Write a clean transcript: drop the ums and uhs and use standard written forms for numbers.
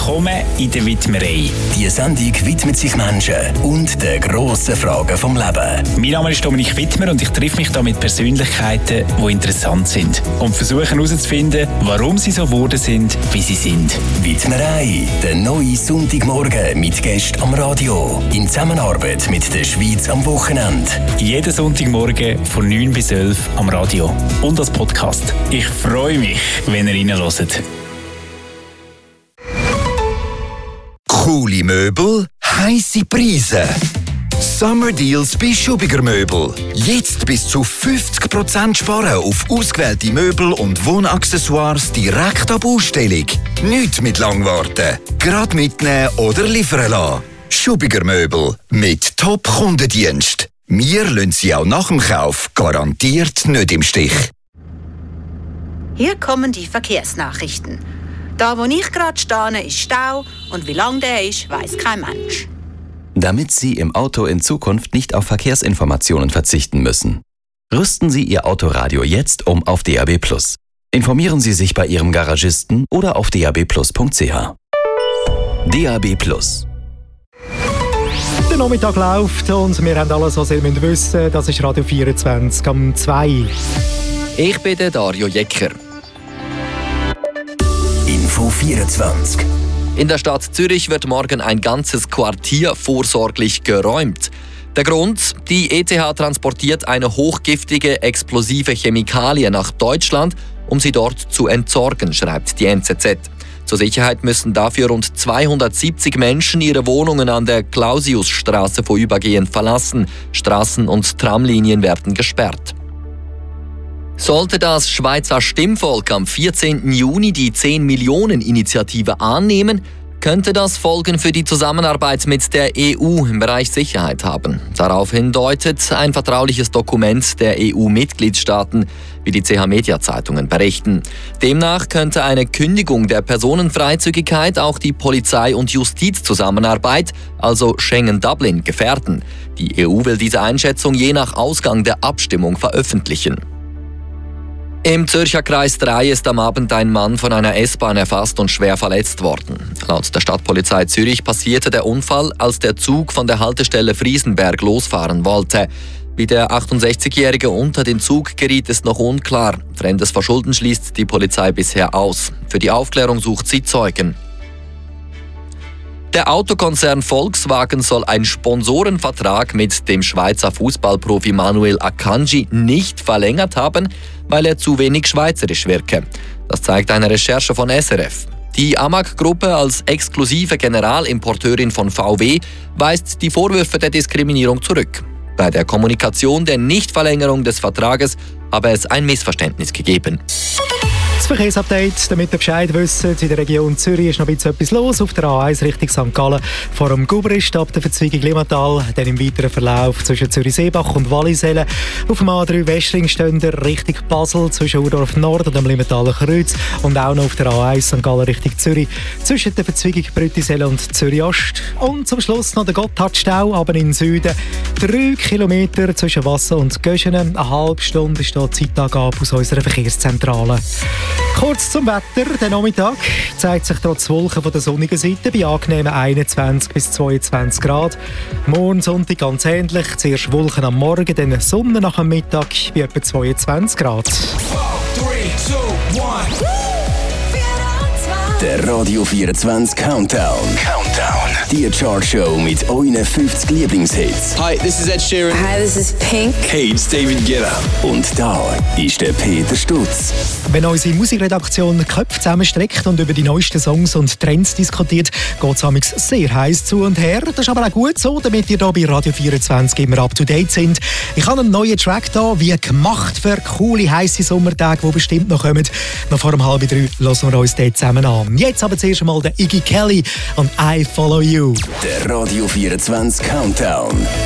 Willkommen in der Widmerei. Die Sendung widmet sich Menschen und den grossen Fragen vom Leben. Mein Name ist Dominik Wittmer und ich treffe mich hier mit Persönlichkeiten, die interessant sind und versuche herauszufinden, warum sie so geworden sind, wie sie sind. Widmerei, der neue Sonntagmorgen mit Gästen am Radio. In Zusammenarbeit mit der Schweiz am Wochenende. Jeden Sonntagmorgen von 9 bis 11 am Radio und als Podcast. Ich freue mich, wenn ihr reinhört. Coole Möbel, heisse Preise. Summer Deals bei Schubiger Möbel. Jetzt bis zu 50% sparen auf ausgewählte Möbel und Wohnaccessoires direkt ab Ausstellung. Nicht mit Langwarten. Gerade mitnehmen oder liefern lassen. Schubiger Möbel mit Top-Kundendienst. Wir lassen Sie auch nach dem Kauf garantiert nicht im Stich. Hier kommen die Verkehrsnachrichten. Da, wo ich gerade stehe, ist Stau und wie lang der ist, weiss kein Mensch. Damit Sie im Auto in Zukunft nicht auf Verkehrsinformationen verzichten müssen. Rüsten Sie Ihr Autoradio jetzt auf DAB+. Informieren Sie sich bei Ihrem Garagisten oder auf dabplus.ch. DAB+. Der Nachmittag läuft und wir haben alles, was ihr wissen müsst. Das ist Radio 24 am 2. Ich bin der Dario Jecker. Info 24. In der Stadt Zürich wird morgen ein ganzes Quartier vorsorglich geräumt. Der Grund? Die ETH transportiert eine hochgiftige, explosive Chemikalie nach Deutschland, um sie dort zu entsorgen, schreibt die NZZ. Zur Sicherheit müssen dafür rund 270 Menschen ihre Wohnungen an der Clausiusstraße vorübergehend verlassen. Straßen- und Tramlinien werden gesperrt. Sollte das Schweizer Stimmvolk am 14. Juni die 10-Millionen-Initiative annehmen, könnte das Folgen für die Zusammenarbeit mit der EU im Bereich Sicherheit haben. Daraufhin deutet ein vertrauliches Dokument der EU-Mitgliedstaaten, wie die CH-Media-Zeitungen berichten. Demnach könnte eine Kündigung der Personenfreizügigkeit auch die Polizei- und Justizzusammenarbeit, also Schengen-Dublin, gefährden. Die EU will diese Einschätzung je nach Ausgang der Abstimmung veröffentlichen. Im Zürcher Kreis 3 ist am Abend ein Mann von einer S-Bahn erfasst und schwer verletzt worden. Laut der Stadtpolizei Zürich passierte der Unfall, als der Zug von der Haltestelle Friesenberg losfahren wollte. Wie der 68-Jährige unter den Zug geriet, ist noch unklar. Fremdes Verschulden schließt die Polizei bisher aus. Für die Aufklärung sucht sie Zeugen. Der Autokonzern Volkswagen soll einen Sponsorenvertrag mit dem Schweizer Fußballprofi Manuel Akanji nicht verlängert haben, weil er zu wenig schweizerisch wirke. Das zeigt eine Recherche von SRF. Die Amag-Gruppe als exklusive Generalimporteurin von VW weist die Vorwürfe der Diskriminierung zurück. Bei der Kommunikation der Nichtverlängerung des Vertrages habe es ein Missverständnis gegeben. Das Verkehrsupdate, damit ihr Bescheid wisst. In der Region Zürich ist noch ein bisschen etwas los. Auf der A1 Richtung St. Gallen vor dem Gubrist ab der Verzweigung Limmatal. Dann im weiteren Verlauf zwischen Zürich-Seebach und Wallisellen. Auf dem A3 Westringständer Richtung Basel zwischen Urdorf Nord und dem Limmataler Kreuz. Und auch noch auf der A1 St. Gallen Richtung Zürich zwischen der Verzweigung Brüttisellen und Zürich-Ost. Und zum Schluss noch der Gotthardstau, aber in Süden. 3 Kilometer zwischen Wasser und Göschenen. Eine halbe Stunde ist hier die Zeitangabe aus unserer Verkehrszentrale. Kurz zum Wetter. Der Nachmittag zeigt sich trotz Wolken von der sonnigen Seite bei angenehmen 21 bis 22 Grad. Morgen Sonntag ganz ähnlich. Zuerst Wolken am Morgen, dann Sonne nach dem Mittag bei etwa 22 Grad. 4, 3, 2, 1. Der Radio 24 Countdown. Die Chartshow mit euren 50 Lieblingshits. Hi, this is Ed Sheeran. Hi, this is Pink. Hey, it's David Guetta. Und da ist der Peter Stutz. Wenn unsere Musikredaktion die Köpfe zusammenstreckt und über die neuesten Songs und Trends diskutiert, geht es amigs sehr heiß zu und her. Das ist aber auch gut so, damit ihr hier bei Radio 24 immer up to date sind. Ich habe einen neuen Track hier, wie gemacht für coole, heisse Sommertage, die bestimmt noch kommen. Noch vor 2:30 hören wir uns dort zusammen an. Jetzt aber zuerst einmal der Iggy Kelly und I Follow You. Der Radio 24 Countdown.